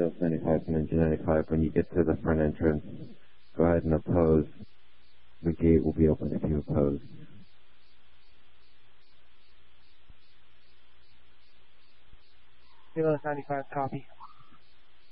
Kilo 75 from engine 95. When you get to the front entrance, go ahead and oppose. The gate will be open if you oppose. Kilo 95, copy.